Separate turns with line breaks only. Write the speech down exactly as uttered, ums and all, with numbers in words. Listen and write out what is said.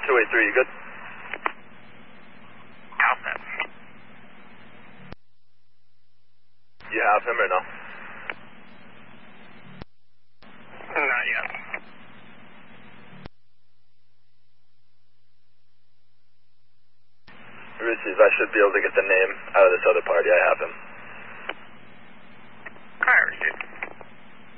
two eight three, you good?
How's that?
You have him or no?
Not yet.
Receive, I should be able to get the name out of this other party. I have him.